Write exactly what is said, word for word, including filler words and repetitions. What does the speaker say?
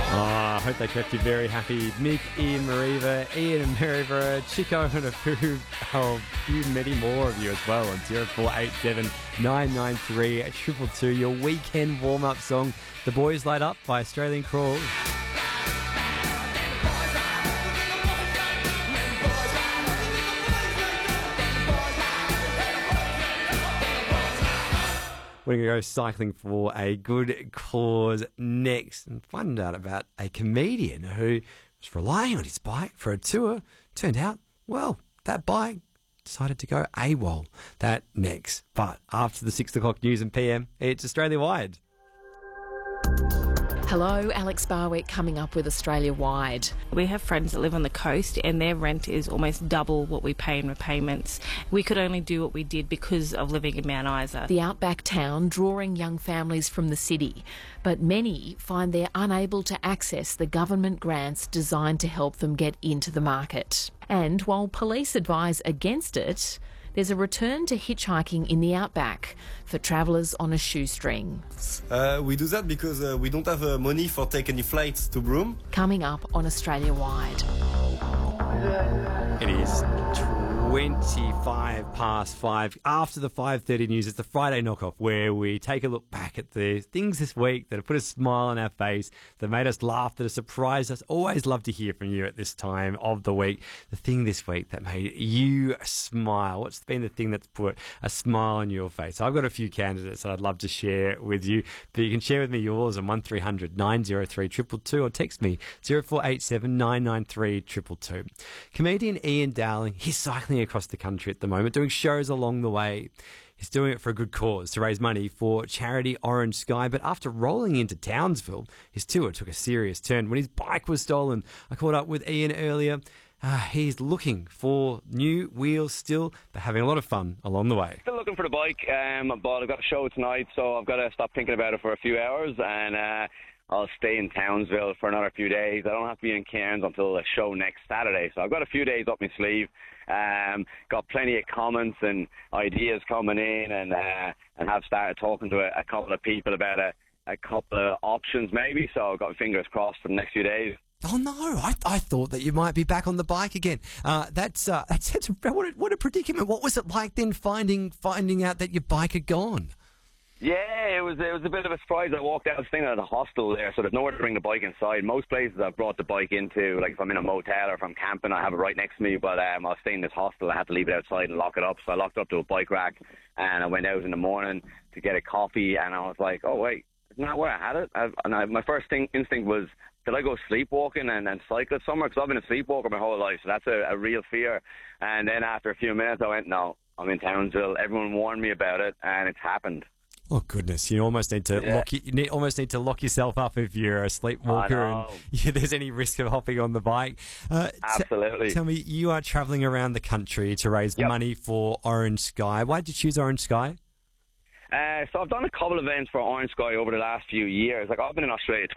Oh, I hope they kept you very happy. Mick, Ian Mariva, Ian and Maryborough, Chico and a few, oh, few many more of you as well on zero four eight seven nine nine three triple two. Your weekend warm-up song, The Boys Light Up by Australian Crawl. We're going to go cycling for a good cause next and find out about a comedian who was relying on his bike for a tour. Turned out, well, that bike decided to go AWOL. That next. But after the six o'clock news and P M, it's Australia Wide. Hello, Alex Barwick coming up with Australia Wide. We have friends that live on the coast and their rent is almost double what we pay in repayments. We could only do what we did because of living in Mount Isa. The outback town drawing young families from the city, but many find they're unable to access the government grants designed to help them get into the market. And while police advise against it, there's a return to hitchhiking in the outback for travellers on a shoestring. Uh, we do that because uh, we don't have uh, money for take any flights to Broome. Coming up on Australia Wide. It is twenty-five past five. After the five thirty news, it's the Friday knockoff where we take a look back at the things this week that have put a smile on our face, that made us laugh, that have surprised us. Always love to hear from you at this time of the week. The thing this week that made you smile. What's been the thing that's put a smile on your face? I've got a few candidates that I'd love to share with you, but you can share with me yours on one three hundred nine oh three two two two or text me zero four eight seven nine nine three two two two. Comedian Ian Dowling, he's cycling across the country at the moment, doing shows along the way. He's doing it for a good cause, to raise money for charity Orange Sky. But after rolling into Townsville, his tour took a serious turn when his bike was stolen. I caught up with Ian earlier. Uh, he's looking for new wheels still, but having a lot of fun along the way. Still looking for the bike, um, but I've got a show tonight, so I've got to stop thinking about it for a few hours, and uh, I'll stay in Townsville for another few days. I don't have to be in Cairns until the show next Saturday, so I've got a few days up my sleeve. Um, got plenty of comments and ideas coming in, and uh, and have started talking to a, a couple of people about a, a couple of options maybe, so I've got fingers crossed for the next few days. Oh no! I I thought that you might be back on the bike again. Uh, that's uh, that's, that's what a, what a predicament. What was it like then finding finding out that your bike had gone? Yeah, it was it was a bit of a surprise. I walked out, I was staying at a hostel there, so there's nowhere to bring the bike inside. Most places I've brought the bike into, like if I'm in a motel or if I'm camping, I have it right next to me. But um, I was staying in this hostel, I had to leave it outside and lock it up. So I locked it up to a bike rack, and I went out in the morning to get a coffee, and I was like, oh wait, isn't that where I had it? I've, and I, my first thing, instinct was, did I go sleepwalking and then cycle it somewhere? Because I've been a sleepwalker my whole life, so that's a, a real fear. And then after a few minutes, I went, no, I'm in Townsville. Everyone warned me about it, and it's happened. Oh goodness! You almost need to yeah. lock. You need, almost need to lock yourself up if you're a sleepwalker and yeah, there's any risk of hopping on the bike. Uh, Absolutely. T- tell me, you are travelling around the country to raise yep. money for Orange Sky. Why did you choose Orange Sky? Uh, so I've done a couple of events for Orange Sky over the last few years. Like I've been in Australia